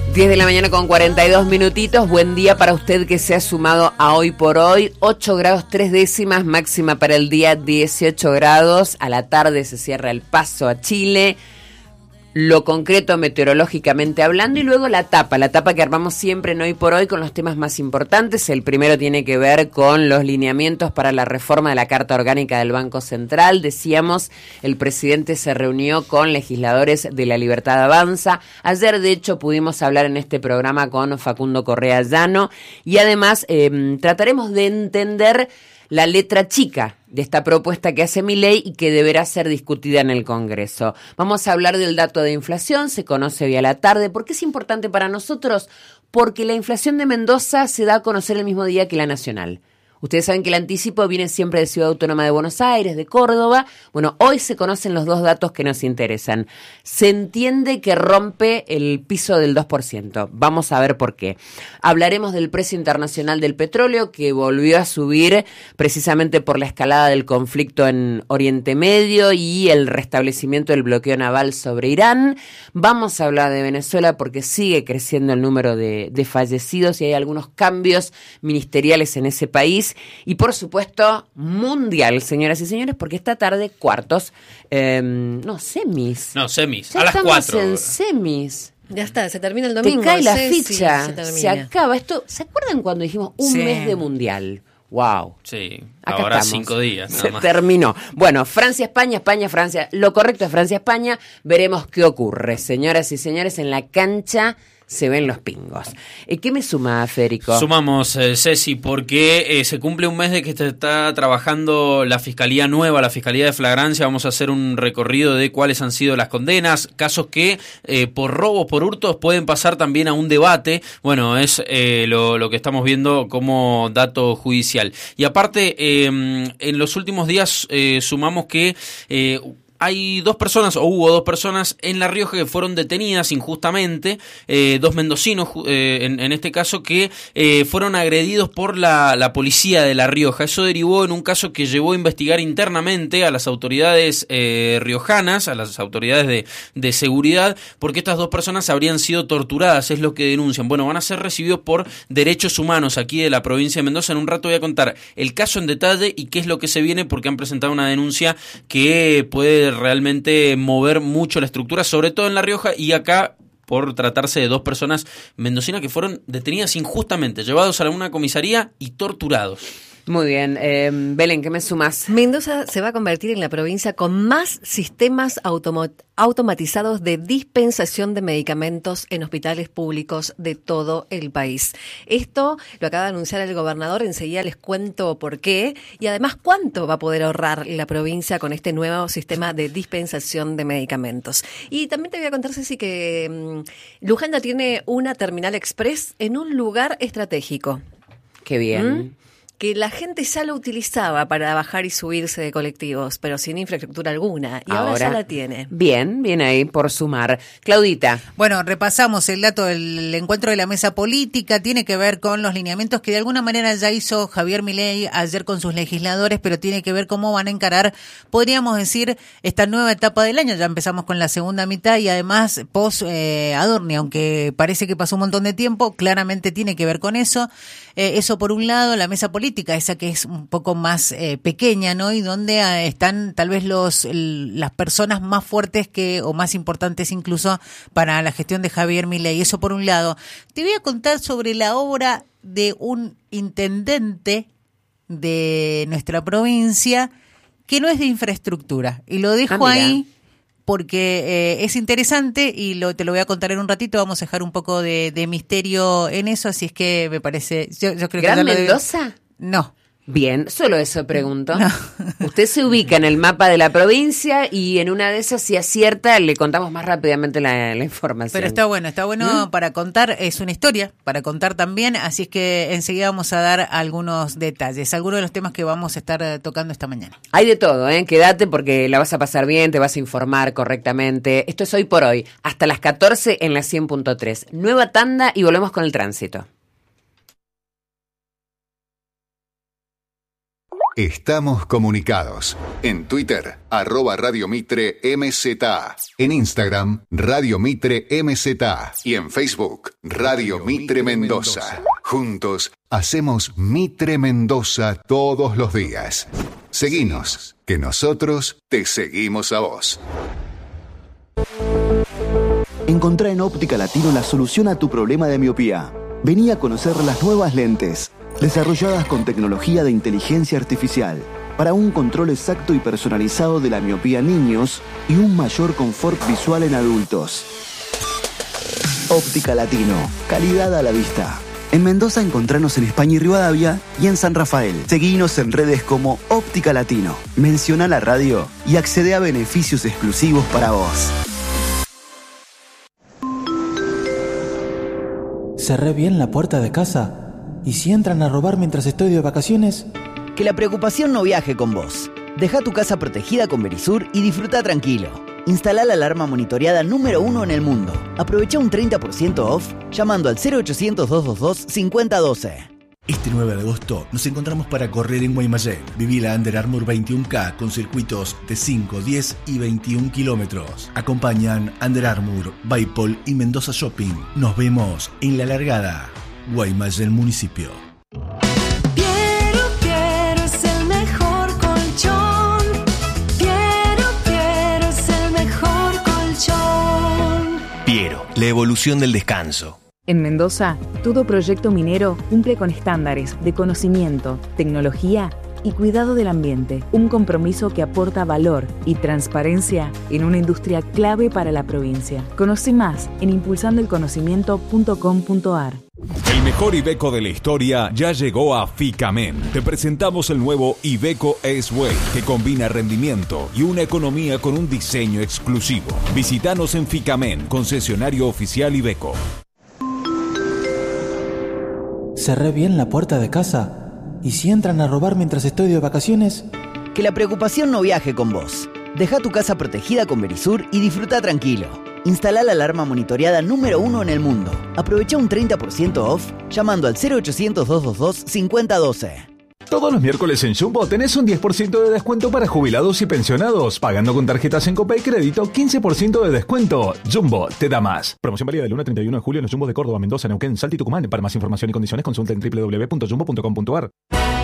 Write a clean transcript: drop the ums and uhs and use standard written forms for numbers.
10 de la mañana con 42 minutitos. Buen día para usted que se ha sumado a Hoy por Hoy. 8 grados 3 décimas, máxima para el día 18 grados. A la tarde se cierra el paso a Chile. Lo concreto meteorológicamente hablando y luego la tapa que armamos siempre en Hoy por Hoy con los temas más importantes. El primero tiene que ver con los lineamientos para la reforma de la Carta Orgánica del Banco Central. Decíamos, el presidente se reunió con legisladores de La Libertad Avanza. Ayer, de hecho, pudimos hablar en este programa con Facundo Correa Llano y además trataremos de entender la letra chica de esta propuesta que hace Milei y que deberá ser discutida en el Congreso. Vamos a hablar del dato de inflación, se conoce hoy a la tarde. ¿Por qué es importante para nosotros? Porque la inflación de Mendoza se da a conocer el mismo día que la nacional. Ustedes saben que el anticipo viene siempre de Ciudad Autónoma de Buenos Aires, de Córdoba. Bueno, hoy se conocen los dos datos que nos interesan. Se entiende que rompe el piso del 2%. Vamos a ver por qué. Hablaremos del precio internacional del petróleo, que volvió a subir precisamente por la escalada del conflicto en Oriente Medio y el restablecimiento del bloqueo naval sobre Irán. Vamos a hablar de Venezuela porque sigue creciendo el número de fallecidos y hay algunos cambios ministeriales en ese país. Y por supuesto, mundial, señoras y señores, porque esta tarde cuartos, semis. No, semis, Ya a las 4. Estamos en semis. Ya está, se termina el domingo. Te cae la sí, ficha, se se acaba esto. ¿Se acuerdan cuando dijimos un mes de mundial? ¡Wow! Sí, Acá ahora estamos. 5 días. Se terminó. Bueno, Francia, España, España, Francia. Lo correcto es Francia, España. Veremos qué ocurre. Señoras y señores, en la cancha se ven los pingos. ¿Qué me suma, Federico? Sumamos, Ceci, porque se cumple un mes de que está trabajando la Fiscalía Nueva, la Fiscalía de Flagrancia. Vamos a hacer un recorrido de cuáles han sido las condenas, casos que por robos, por hurtos, pueden pasar también a un debate. Bueno, es lo que estamos viendo como dato judicial. Y aparte, en los últimos días sumamos que hay hubo dos personas en La Rioja que fueron detenidas injustamente, dos mendocinos en este caso, que fueron agredidos por la policía de La Rioja. Eso derivó en un caso que llevó a investigar internamente a las autoridades riojanas, a las autoridades de seguridad, porque estas dos personas habrían sido torturadas, es lo que denuncian. Bueno, van a ser recibidos por Derechos Humanos aquí de la provincia de Mendoza. En un rato voy a contar el caso en detalle y qué es lo que se viene, porque han presentado una denuncia que puede realmente mover mucho la estructura, sobre todo en La Rioja y acá, por tratarse de dos personas mendocinas que fueron detenidas injustamente, llevados a una comisaría y torturados. Muy bien. Belén, ¿qué me sumas? Mendoza se va a convertir en la provincia con más sistemas automatizados de dispensación de medicamentos en hospitales públicos de todo el país. Esto lo acaba de anunciar el gobernador, enseguida les cuento por qué y además cuánto va a poder ahorrar la provincia con este nuevo sistema de dispensación de medicamentos. Y también te voy a contar, Ceci, que Luján ya tiene una terminal express en un lugar estratégico. Qué bien. Que la gente ya lo utilizaba para bajar y subirse de colectivos, pero sin infraestructura alguna. Y ahora ya la tiene. Bien ahí por sumar. Claudita. Bueno, repasamos el dato del encuentro de la mesa política. Tiene que ver con los lineamientos que de alguna manera ya hizo Javier Milei ayer con sus legisladores, pero tiene que ver cómo van a encarar, podríamos decir, esta nueva etapa del año. Ya empezamos con la segunda mitad y además post-Adorni, aunque parece que pasó un montón de tiempo, claramente tiene que ver con eso. Eso por un lado, la mesa política, esa que es un poco más pequeña, ¿no? Y donde están tal vez las personas más fuertes o más importantes incluso para la gestión de Javier Milei. Eso por un lado. Te voy a contar sobre la obra de un intendente de nuestra provincia que no es de infraestructura. Y lo dejo ahí porque es interesante y te lo voy a contar en un ratito. Vamos a dejar un poco de misterio en eso, así es que me parece... Yo creo ¿Gran que Mendoza? No. Bien, solo eso pregunto. No. Usted se ubica en el mapa de la provincia y en una de esas, si acierta, le contamos más rápidamente la información. Pero está bueno para contar, es una historia para contar también, así es que enseguida vamos a dar algunos detalles, algunos de los temas que vamos a estar tocando esta mañana. Hay de todo, quédate porque la vas a pasar bien, te vas a informar correctamente. Esto es Hoy por Hoy, hasta las 14 en la 100.3. Nueva tanda y volvemos con el tránsito. Estamos comunicados. En Twitter, @Radio Mitre MZA. En Instagram, Radio Mitre MZA. Y en Facebook, Radio Mitre Mendoza. Juntos hacemos Mitre Mendoza todos los días. Seguinos, que nosotros te seguimos a vos. Encontrá en Óptica Latino la solución a tu problema de miopía. Vení a conocer las nuevas lentes, desarrolladas con tecnología de inteligencia artificial, para un control exacto y personalizado de la miopía en niños y un mayor confort visual en adultos. Óptica Latino, calidad a la vista. En Mendoza encontranos en España y Rivadavia y en San Rafael. Seguinos en redes como Óptica Latino. Menciona la radio y accede a beneficios exclusivos para vos. Cerré bien la puerta de casa. ¿Y si entran a robar mientras estoy de vacaciones? Que la preocupación no viaje con vos. Deja tu casa protegida con Verisur y disfruta tranquilo. Instalá la alarma monitoreada número 1 en el mundo. Aprovecha un 30% off llamando al 0800-222-5012. Este 9 de agosto nos encontramos para correr en Guaymallén. Viví la Under Armour 21K con circuitos de 5, 10 y 21 kilómetros. Acompañan Under Armour, Baipol y Mendoza Shopping. Nos vemos en la largada. Guaymallén Municipio. Piero es el mejor colchón. Piero es el mejor colchón. Piero, la evolución del descanso. En Mendoza, todo proyecto minero cumple con estándares de conocimiento, tecnología y cuidado del ambiente. Un compromiso que aporta valor y transparencia en una industria clave para la provincia. Conoce más en impulsandoelconocimiento.com.ar. El mejor Iveco de la historia ya llegó a Ficamen. Te presentamos el nuevo Iveco S-Way, que combina rendimiento y una economía con un diseño exclusivo. Visítanos en Ficamen, concesionario oficial Iveco. Cerré bien la puerta de casa. ¿Y si entran a robar mientras estoy de vacaciones? Que la preocupación no viaje con vos. Deja tu casa protegida con Verisur y disfruta tranquilo. Instalá la alarma monitoreada número 1 en el mundo. Aprovecha un 30% off llamando al 0800-222-5012. Todos los miércoles en Jumbo tenés un 10% de descuento para jubilados y pensionados. Pagando con tarjetas en Copa y Crédito, 15% de descuento. Jumbo te da más. Promoción válida del 1 al 31 de julio en los Jumbos de Córdoba, Mendoza, Neuquén, Salta y Tucumán. Para más información y condiciones consulta en www.jumbo.com.ar.